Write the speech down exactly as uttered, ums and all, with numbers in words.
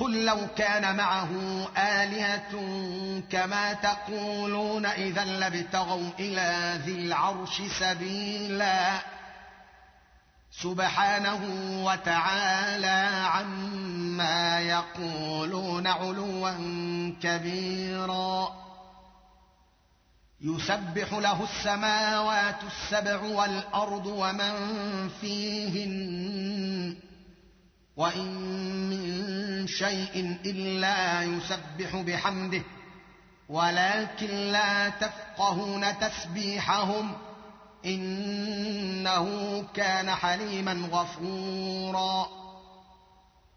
قل لو كان معه آلهة كما تقولون إذا لابتغوا إلى ذي العرش سبيلا سبحانه وتعالى عما يقولون علوا كبيرا يسبح له السماوات السبع والأرض ومن فيهن وإن من شيء إلا يسبح بحمده ولكن لا تفقهون تسبيحهم إنه كان حليما غفورا